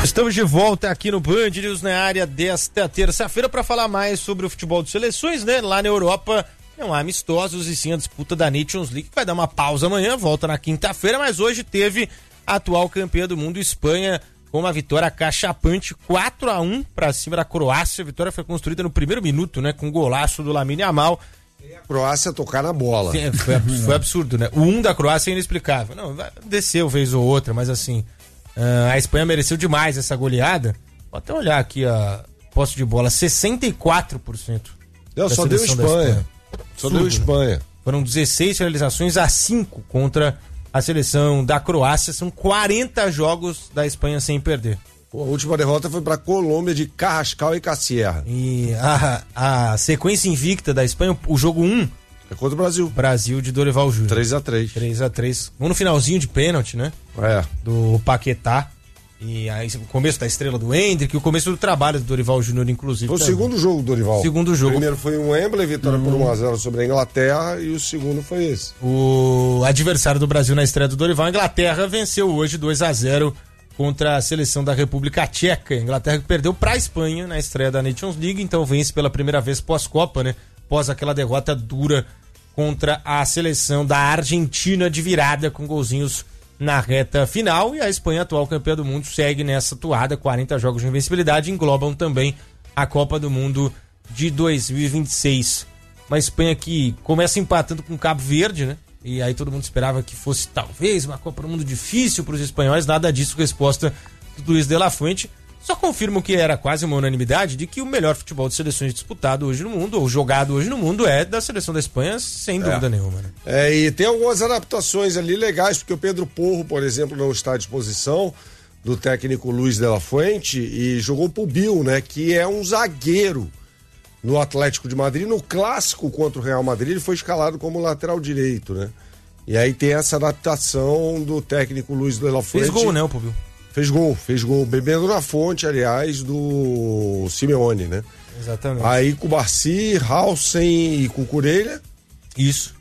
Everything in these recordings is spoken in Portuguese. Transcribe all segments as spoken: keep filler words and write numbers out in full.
Estamos de volta aqui no Band News na área desta terça-feira para falar mais sobre o futebol de seleções, né? Lá na Europa não há amistosos e sim a disputa da Nations League, que vai dar uma pausa amanhã, volta na quinta-feira, mas hoje teve a atual campeã do mundo, Espanha, com uma vitória cachapante, quatro a um para cima da Croácia. A vitória foi construída no primeiro minuto, né? Com um golaço do Lamine Yamal. E a Croácia tocar na bola. Sim, foi, foi absurdo, né? O um da Croácia é inexplicável. Não, desceu vez ou outra, mas assim, uh, a Espanha mereceu demais essa goleada. Vou até olhar aqui a posse de bola, sessenta e quatro por cento. Não, só deu Espanha. Espanha. Só deu Espanha. Né? Foram dezesseis finalizações a cinco contra a seleção da Croácia. São quarenta jogos da Espanha sem perder. Pô, a última derrota foi para a Colômbia de Carrascal e Cassierra. E a, a sequência invicta da Espanha, o jogo um é contra o Brasil. Brasil de Dorival Júnior. três a três. três a três. Um no finalzinho de pênalti, né? É. Do Paquetá. E aí o começo da estrela do Hendrick, o começo do trabalho do Dorival Júnior, inclusive. Foi o também. segundo jogo do Dorival. Segundo jogo. O primeiro foi um Wembley, vitória uhum. por um a zero sobre a Inglaterra, e o segundo foi esse. O adversário do Brasil na estreia do Dorival, a Inglaterra, venceu hoje dois a zero contra a seleção da República Tcheca. A Inglaterra perdeu para a Espanha na estreia da Nations League, então vence pela primeira vez pós-Copa, né? Pós aquela derrota dura contra a seleção da Argentina de virada com golzinhos na reta final. E a Espanha, atual campeã do mundo, segue nessa toada. quarenta jogos de invencibilidade englobam também a Copa do Mundo de dois mil e vinte e seis. Uma Espanha que começa empatando com Cabo Verde, né? E aí todo mundo esperava que fosse talvez uma Copa do Mundo difícil para os espanhóis. Nada disso. Resposta do Luiz de la Fuente só confirma o que era quase uma unanimidade, de que o melhor futebol de seleções disputado hoje no mundo, ou jogado hoje no mundo, é da seleção da Espanha, sem dúvida é. nenhuma. Né? É, e tem algumas adaptações ali legais, porque o Pedro Porro, por exemplo, não está à disposição do técnico Luiz de la Fuente e jogou pro Bill, né, que é um zagueiro no Atlético de Madrid. No clássico contra o Real Madrid, ele foi escalado como lateral direito, né? E aí tem essa adaptação do técnico Luiz de la Fuente. Fez gol, né, o Pubil? Fez gol, fez gol, bebendo na fonte, aliás, do Simeone, né? Exatamente. Aí com o Barci, Halsen e Cucurella. Isso.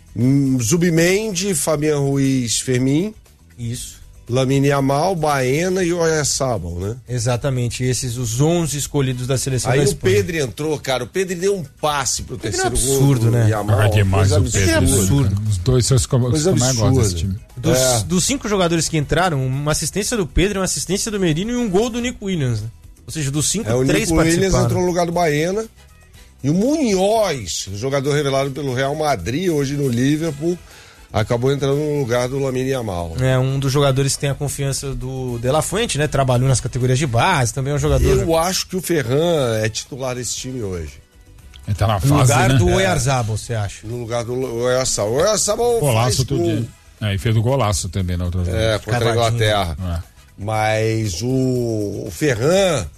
Zubimendi, Fabián Ruiz, Fermin. Isso. Lamine Yamal, Baena e Oyarzabal, né? Exatamente, esses os onze escolhidos da seleção aí da Espanha. Aí o Pedro entrou, cara, o Pedro deu um passe pro terceiro é absurdo, gol. Né? Yamal, é demais o Pedro. É absurdo. Os dois seus que eu mais gosto desse time. Dos, é. dos cinco jogadores que entraram, uma assistência do Pedro, uma assistência do Merino e um gol do Nico Williams, né? Ou seja, dos cinco, é, o três Nico participaram. Williams entrou no lugar do Baena. E o Munhoz, jogador revelado pelo Real Madrid, hoje no Liverpool, acabou entrando no lugar do Lamine Yamal. É, um dos jogadores que tem a confiança do De La Fuente, né? Trabalhou nas categorias de base, também é um jogador... Eu acho que o Ferran é titular desse time hoje. Ele tá na fase, no lugar né? do é. Oyarzabal, você acha? No lugar do Oyarzabal. O Oyarzabal golaço faz todo gol. dia. É, e fez o golaço também na outra vez. É, contra a Inglaterra. É. Mas o, o Ferran,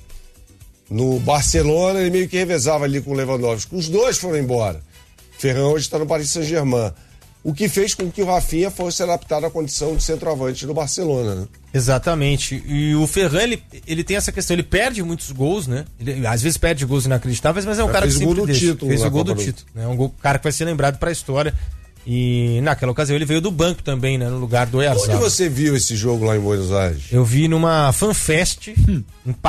no Barcelona, ele meio que revezava ali com o Lewandowski. Os dois foram embora. O Ferran hoje está no Paris Saint-Germain. O que fez com que o Rafinha fosse adaptado à condição de centroavante do Barcelona, né? Exatamente. E o Ferran, ele, ele tem essa questão, ele perde muitos gols, né? Ele, às vezes perde gols inacreditáveis, mas é um já cara que sempre sempre deixa. Título fez o gol Copa do do... título. É né? um gol, cara que vai ser lembrado para a história. E naquela ocasião ele veio do banco também, né? No lugar do Oyarzabal. Onde você viu esse jogo lá em Buenos Aires? Eu vi numa FanFest, hum. em